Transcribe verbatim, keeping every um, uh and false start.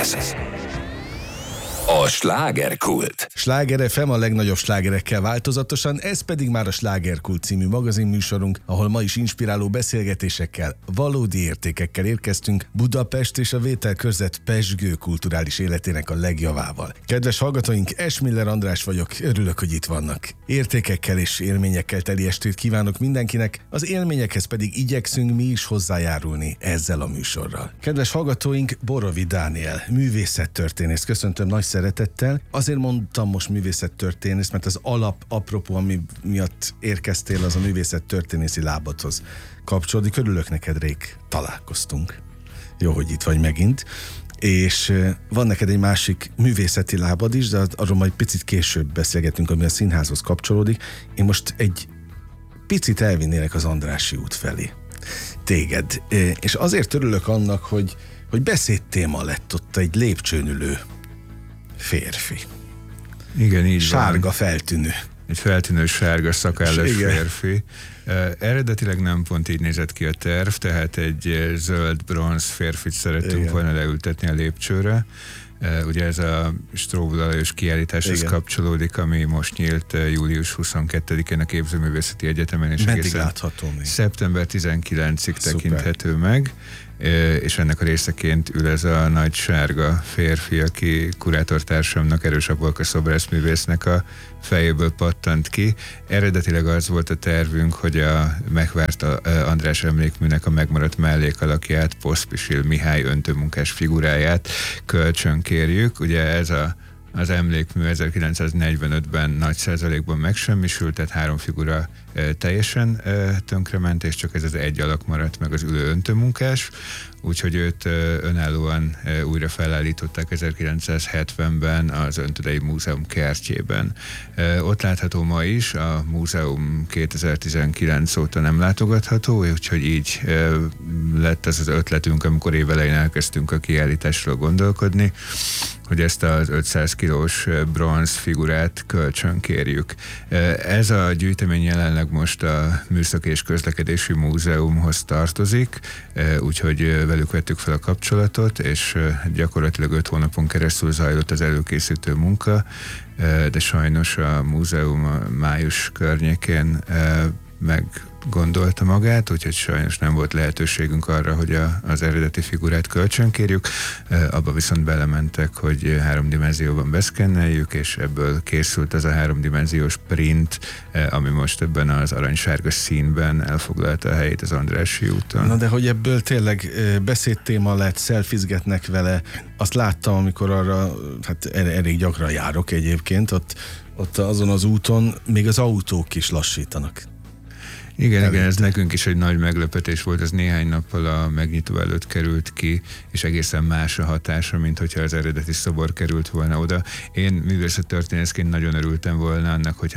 Ez a slágerkult. Sláger ef em a legnagyobb slágerekkel változatosan, ez pedig már a Slágerkult című magazinműsorunk, ahol ma is inspiráló beszélgetésekkel, valódi értékekkel érkeztünk Budapest és a vételkörzet pezsgő kulturális életének a legjavával. Kedves hallgatóink, Esmiller András vagyok, örülök, hogy itt vannak. Értékekkel és élményekkel teli estét kívánok mindenkinek, az élményekhez pedig igyekszünk mi is hozzájárulni ezzel a műsorral. Kedves hallgatóink, Borovi Dániel, művészettörténész, köszöntöm nagy szeretettel. Azért mondtam most művészettörténész, mert az alap apropó, ami miatt érkeztél, az a művészettörténészi lábadhoz kapcsolódik. Örülök neked, Rék, találkoztunk. Jó, hogy itt vagy megint. És van neked egy másik művészeti lábad is, de arról majd picit később beszélgetünk, ami a színházhoz kapcsolódik. Én most egy picit elvinnélek az Andrássy út felé. Téged. És azért örülök annak, hogy, hogy beszédtéma lett ott egy lépcsőn ülő férfi. Igen, így Sárga van. feltűnő. Egy feltűnő sárga szakállas Igen. férfi. Uh, eredetileg nem pont így nézett ki a terv, tehát egy uh, zöld-bronz férfit szerettünk Igen. volna leültetni a lépcsőre. Uh, ugye ez a Stróbl Alajos kiállításhoz Igen. kapcsolódik, ami most nyílt uh, július huszonkettedikén a Képzőművészeti Egyetemen, és Meddig egészen látható még? szeptember tizenkilencedikéig Szuper. tekinthető meg, és ennek a részeként ül ez a nagy sárga férfi, aki kurátortársamnak, Erős Abolka szobrászművésznek a fejéből pattant ki. Eredetileg az volt a tervünk, hogy a megvárt András emlékműnek a megmaradt mellékalakját, Poszpisil Mihály öntőmunkás figuráját kölcsönkérjük. Ugye ez a Az emlékmű ezerkilencszáznegyvenötben nagy százalékban megsemmisült, tehát három figura e, teljesen e, tönkrement, és csak ez az egy alak maradt meg, az ülő öntőmunkás, úgyhogy őt e, önállóan e, újra felállították ezerkilencszázhetvenben az Öntödei Múzeum kertjében. E, ott látható ma is, a múzeum kétezer-tizenkilenc óta nem látogatható, úgyhogy így e, lett az az ötletünk, amikor évelején elkezdtünk a kiállításról gondolkodni, hogy ezt az ötszáz kilós bronz figurát kölcsönkérjük. Ez a gyűjtemény jelenleg most a Műszaki és Közlekedési Múzeumhoz tartozik, úgyhogy velük vettük fel a kapcsolatot, és gyakorlatilag öt hónapon keresztül zajlott az előkészítő munka, de sajnos a múzeum a május környékén meg gondolta magát, úgyhogy sajnos nem volt lehetőségünk arra, hogy a, az eredeti figurát kölcsönkérjük. Abba viszont belementek, hogy háromdimenzióban beszkenneljük, és ebből készült az a háromdimenziós print, ami most ebben az aranysárga színben elfoglalta a helyét az Andrássy úton. Na de hogy ebből tényleg beszédtéma lett, szelfizgetnek vele, azt láttam, amikor arra, hát elég gyakran járok egyébként, ott, ott azon az úton még az autók is lassítanak. Igen, igen, ez nekünk is egy nagy meglepetés volt, ez néhány nappal a megnyitó előtt került ki, és egészen más a hatása, mint hogyha az eredeti szobor került volna oda. Én művészettörténészként nagyon örültem volna annak, hogy